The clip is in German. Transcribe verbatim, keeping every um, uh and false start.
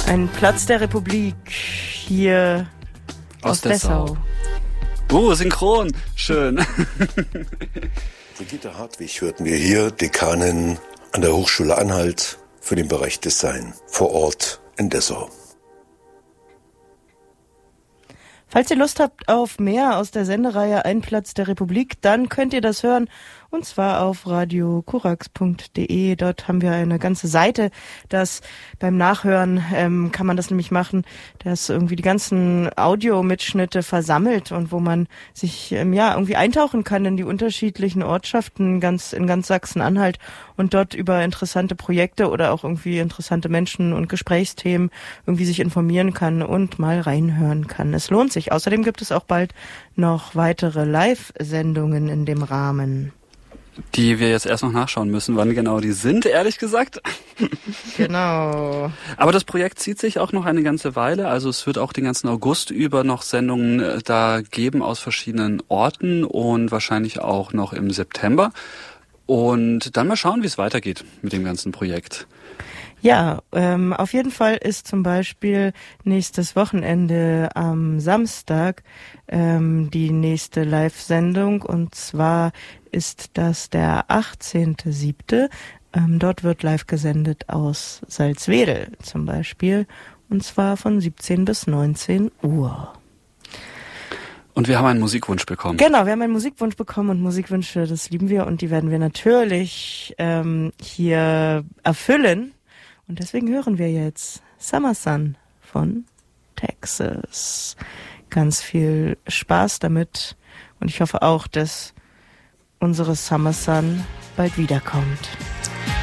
Ein Platz der Republik hier aus, aus Dessau. Dessau. Oh, synchron. Schön. Brigitte Hartwig hörten wir hier, Dekanin an der Hochschule Anhalt für den Bereich Design vor Ort in Dessau. Falls ihr Lust habt auf mehr aus der Sendereihe Ein Platz der Republik, dann könnt ihr das hören, und zwar auf radio korax punkt de. Dort haben wir eine ganze Seite, das beim Nachhören ähm, kann man das nämlich machen, dass irgendwie die ganzen Audiomitschnitte versammelt und wo man sich ähm, ja irgendwie eintauchen kann in die unterschiedlichen Ortschaften ganz in ganz Sachsen-Anhalt und dort über interessante Projekte oder auch irgendwie interessante Menschen und Gesprächsthemen irgendwie sich informieren kann und mal reinhören kann. Es lohnt sich. Außerdem gibt es auch bald noch weitere Live-Sendungen in dem Rahmen. Die wir jetzt erst noch nachschauen müssen, wann genau die sind, ehrlich gesagt. Genau. Aber das Projekt zieht sich auch noch eine ganze Weile. Also es wird auch den ganzen August über noch Sendungen äh, da geben aus verschiedenen Orten und wahrscheinlich auch noch im September. Und dann mal schauen, wie es weitergeht mit dem ganzen Projekt. Ja, ähm, auf jeden Fall ist zum Beispiel nächstes Wochenende am Samstag ähm, die nächste Live-Sendung, und zwar ist das der achtzehnter siebte Ähm, dort wird live gesendet aus Salzwedel zum Beispiel, und zwar von siebzehn bis neunzehn Uhr. Und wir haben einen Musikwunsch bekommen. Genau, wir haben einen Musikwunsch bekommen, und Musikwünsche, das lieben wir, und die werden wir natürlich ähm, hier erfüllen. Und deswegen hören wir jetzt Summer Sun von Texas. Ganz viel Spaß damit, und ich hoffe auch, dass unsere Summer Sun bald wiederkommt.